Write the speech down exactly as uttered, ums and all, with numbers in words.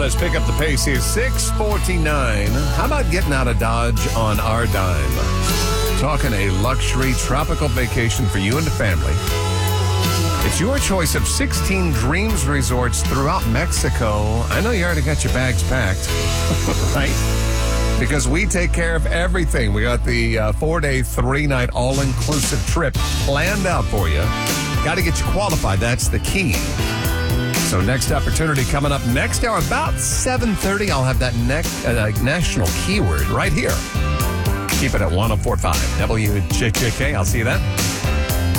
Let's pick up the pace here. six forty-nine. How about getting out of Dodge on our dime? Talking a luxury tropical vacation for you and the family. It's your choice of sixteen Dreams resorts throughout Mexico. I know you already got your bags packed, right? Because we take care of everything. We got the uh, four-day, three-night all-inclusive trip planned out for you. Got to get you qualified. That's the key. So next opportunity coming up next hour, about seven thirty. I'll have that next uh, national keyword right here. Keep it at one oh four point five W J J K. I'll see you then.